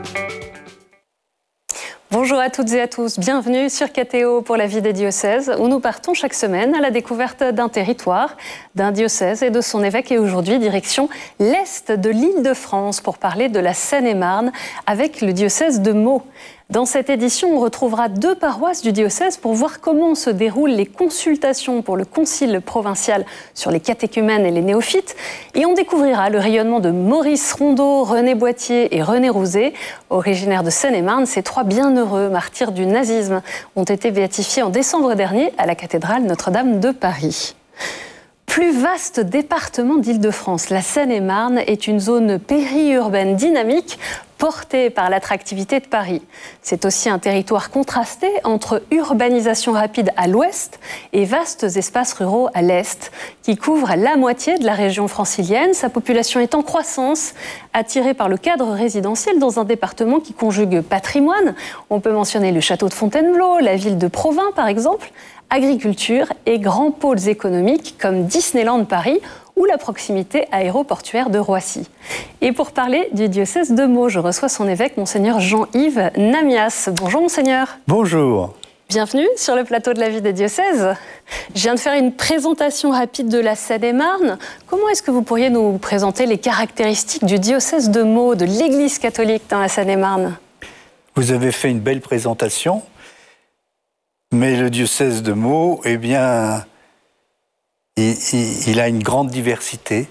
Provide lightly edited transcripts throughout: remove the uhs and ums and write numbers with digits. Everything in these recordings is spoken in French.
Bonjour à toutes et à tous, bienvenue sur KTO pour la vie des diocèses, où nous partons chaque semaine à la découverte d'un territoire, d'un diocèse et de son évêque. Et aujourd'hui, direction l'Est de l'Île-de-France pour parler de la Seine-et-Marne avec le diocèse de Meaux. Dans cette édition, on retrouvera 2 paroisses du diocèse pour voir comment se déroulent les consultations pour le concile provincial sur les catéchumènes et les néophytes. Et on découvrira le rayonnement de Maurice Rondeau, René Boittier et René Rouzet. Originaires de Seine-et-Marne, ces 3 bienheureux martyrs du nazisme ont été béatifiés en décembre dernier à la cathédrale Notre-Dame de Paris. Plus vaste département d'Île-de-France, la Seine-et-Marne est une zone périurbaine dynamique portée par l'attractivité de Paris. C'est aussi un territoire contrasté entre urbanisation rapide à l'ouest et vastes espaces ruraux à l'est, qui couvrent la moitié de la région francilienne. Sa population est en croissance, attirée par le cadre résidentiel dans un département qui conjugue patrimoine. On peut mentionner le château de Fontainebleau, la ville de Provins par exemple, agriculture et grands pôles économiques comme Disneyland Paris ou la proximité aéroportuaire de Roissy. Et pour parler du diocèse de Meaux, je reçois son évêque, Monseigneur Jean-Yves Namias. Bonjour Monseigneur. Bonjour. Bienvenue sur le plateau de la vie des diocèses. Je viens de faire une présentation rapide de la Seine-et-Marne. Comment est-ce que vous pourriez nous présenter les caractéristiques du diocèse de Meaux, de l'Église catholique dans la Seine-et-Marne ? Vous avez fait une belle présentation, mais le diocèse de Meaux, eh bien, il a une grande diversité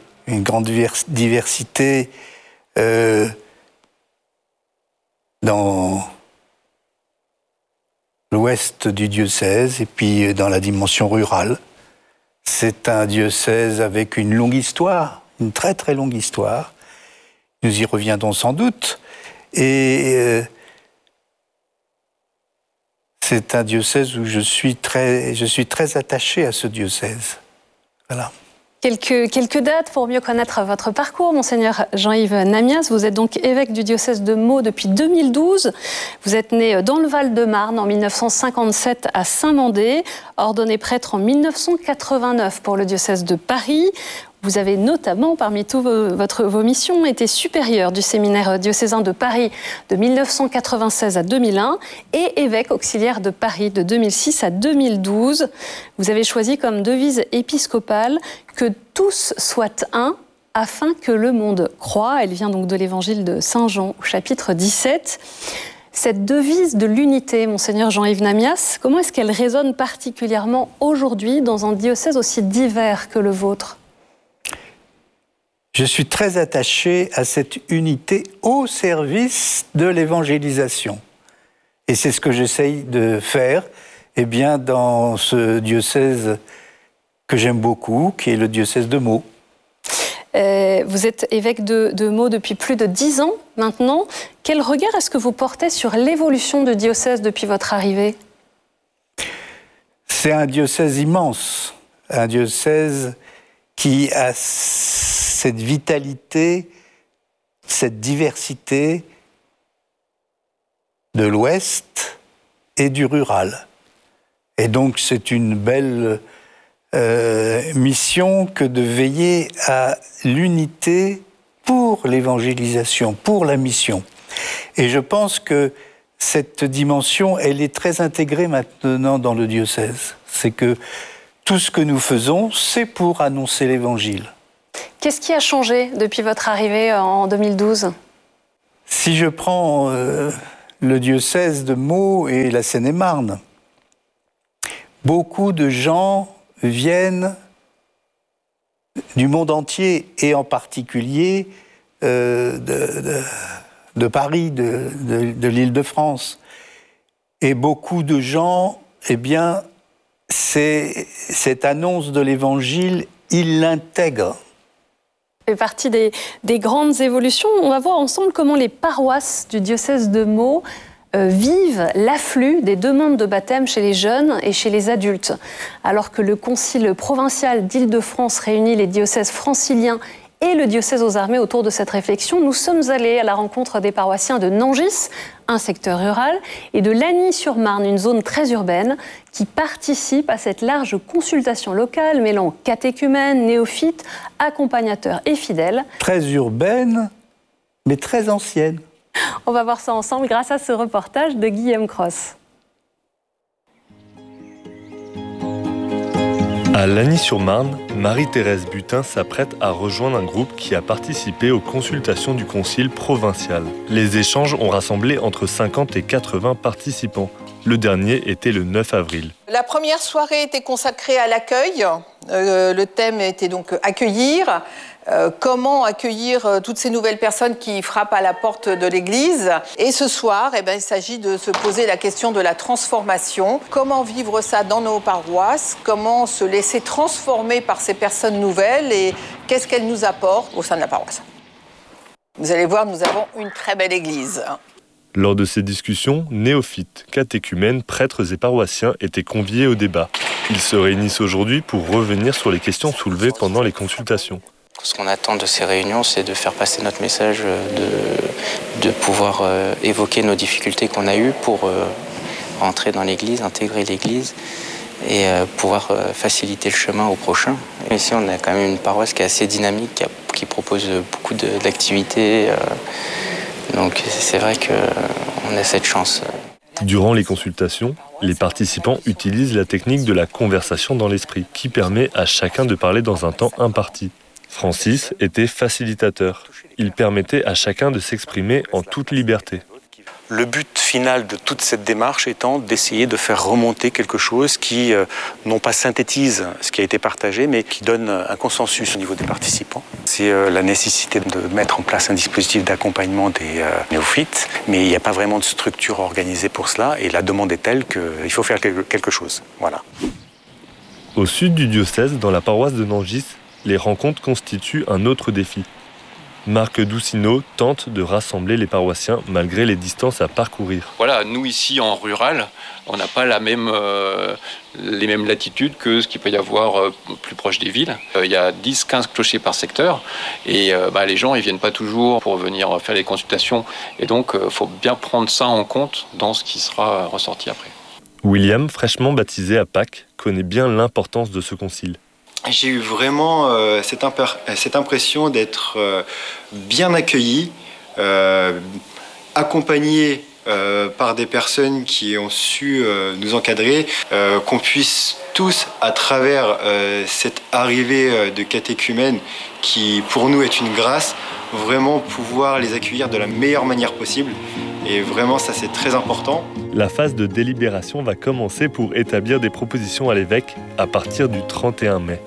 dans l'ouest du diocèse et puis dans la dimension rurale. C'est un diocèse avec une longue histoire, une très très longue histoire. Nous y reviendrons sans doute. Et c'est un diocèse où je suis très attaché à ce diocèse. Voilà. Quelques dates pour mieux connaître votre parcours, Monseigneur Jean-Yves Namias. Vous êtes donc évêque du diocèse de Meaux depuis 2012. Vous êtes né dans le Val-de-Marne en 1957 à Saint-Mandé, ordonné prêtre en 1989 pour le diocèse de Paris. Vous avez notamment, parmi toutes vos missions, été supérieur du séminaire diocésain de Paris de 1996 à 2001 et évêque auxiliaire de Paris de 2006 à 2012. Vous avez choisi comme devise épiscopale que tous soient un afin que le monde croie. Elle vient donc de l'évangile de Saint Jean au chapitre 17. Cette devise de l'unité, Monseigneur Jean-Yves Namias, comment est-ce qu'elle résonne particulièrement aujourd'hui dans un diocèse aussi divers que le vôtre ? Je suis très attaché à cette unité au service de l'évangélisation. Et c'est ce que j'essaye de faire dans ce diocèse que j'aime beaucoup, qui est le diocèse de Meaux. Vous êtes évêque de Meaux depuis plus de 10 ans maintenant. Quel regard est-ce que vous portez sur l'évolution du diocèse depuis votre arrivée ? C'est un diocèse immense, un diocèse qui a cette vitalité, cette diversité de l'Ouest et du rural. Et donc c'est une belle mission que de veiller à l'unité pour l'évangélisation, pour la mission. Et je pense que cette dimension, elle est très intégrée maintenant dans le diocèse. C'est que tout ce que nous faisons, c'est pour annoncer l'Évangile. Qu'est-ce qui a changé depuis votre arrivée en 2012 ? Si je prends le diocèse de Meaux et la Seine-et-Marne, beaucoup de gens viennent du monde entier et en particulier de Paris, de l'Île-de-France. Et beaucoup de gens, cette annonce de l'Évangile, ils l'intègrent. Ça fait partie des grandes évolutions. On va voir ensemble comment les paroisses du diocèse de Meaux vivent l'afflux des demandes de baptême chez les jeunes et chez les adultes. Alors que le concile provincial d'Île-de-France réunit les diocèses franciliens et le diocèse aux armées autour de cette réflexion, nous sommes allés à la rencontre des paroissiens de Nangis, un secteur rural, et de Lagny-sur-Marne, une zone très urbaine, qui participe à cette large consultation locale mêlant catéchumènes, néophytes, accompagnateurs et fidèles. Très urbaine, mais très ancienne. On va voir ça ensemble grâce à ce reportage de Guillaume Cross. À Lagny-sur-Marne, Marie-Thérèse Butin s'apprête à rejoindre un groupe qui a participé aux consultations du Concile provincial. Les échanges ont rassemblé entre 50 et 80 participants. Le dernier était le 9 avril. La première soirée était consacrée à l'accueil. Le thème était donc accueillir. Comment accueillir toutes ces nouvelles personnes qui frappent à la porte de l'Église. Et ce soir, il s'agit de se poser la question de la transformation. Comment vivre ça dans nos paroisses? Comment se laisser transformer par ces personnes nouvelles? Et qu'est-ce qu'elles nous apportent au sein de la paroisse? Vous allez voir, nous avons une très belle Église. Lors de ces discussions, néophytes, catéchumènes, prêtres et paroissiens étaient conviés au débat. Ils se réunissent aujourd'hui pour revenir sur les questions soulevées pendant les consultations. Ce qu'on attend de ces réunions, c'est de faire passer notre message, de pouvoir évoquer nos difficultés qu'on a eues pour rentrer dans l'Église, intégrer l'Église et pouvoir faciliter le chemin au prochain. Ici, on a quand même une paroisse qui est assez dynamique, qui propose beaucoup d'activités. Donc c'est vrai qu'on a cette chance. Durant les consultations, les participants utilisent la technique de la conversation dans l'esprit, qui permet à chacun de parler dans un temps imparti. Francis était facilitateur. Il permettait à chacun de s'exprimer en toute liberté. Le but final de toute cette démarche étant d'essayer de faire remonter quelque chose qui, non pas synthétise ce qui a été partagé, mais qui donne un consensus au niveau des participants. C'est la nécessité de mettre en place un dispositif d'accompagnement des néophytes, mais il n'y a pas vraiment de structure organisée pour cela, et la demande est telle qu'il faut faire quelque chose. Voilà. Au sud du diocèse, dans la paroisse de Nangis, les rencontres constituent un autre défi. Marc Doucineau tente de rassembler les paroissiens malgré les distances à parcourir. Voilà, nous ici en rural, on n'a pas les mêmes latitudes que ce qu'il peut y avoir plus proche des villes. Il y a 10-15 clochers par secteur et les gens ils viennent pas toujours pour venir faire les consultations. Et donc il faut bien prendre ça en compte dans ce qui sera ressorti après. William, fraîchement baptisé à Pâques, connaît bien l'importance de ce concile. J'ai eu vraiment cette impression d'être bien accueilli, accompagné par des personnes qui ont su nous encadrer, qu'on puisse tous, à travers cette arrivée de catéchumènes qui pour nous est une grâce, vraiment pouvoir les accueillir de la meilleure manière possible. Et vraiment, ça c'est très important. La phase de délibération va commencer pour établir des propositions à l'évêque à partir du 31 mai.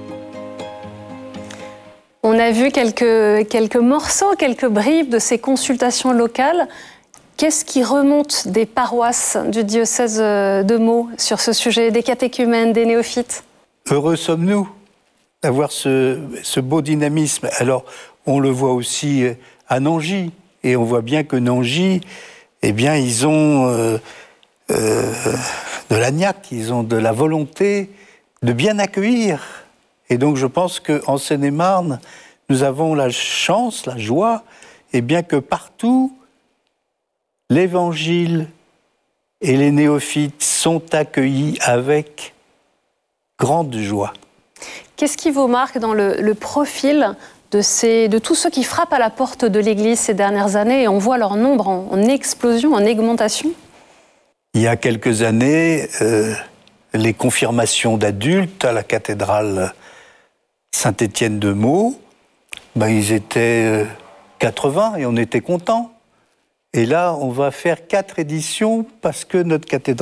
On a vu quelques morceaux, quelques bribes de ces consultations locales. Qu'est-ce qui remonte des paroisses du diocèse de Meaux sur ce sujet, des catéchumènes, des néophytes? Heureux sommes-nous d'avoir ce beau dynamisme. Alors, on le voit aussi à Nangis. Et on voit bien que Nangis, ils ont de la niaque, ils ont de la volonté de bien accueillir. Et donc je pense qu'en Seine-et-Marne, nous avons la chance, la joie, que partout, l'Évangile et les néophytes sont accueillis avec grande joie. Qu'est-ce qui vous marque dans le profil de tous ceux qui frappent à la porte de l'Église ces dernières années, et on voit leur nombre en explosion, en augmentation? Il y a quelques années, les confirmations d'adultes à la cathédrale Saint-Étienne de Meaux, ils étaient 80 et on était contents. Et là, on va faire 4 éditions parce que notre cathédrale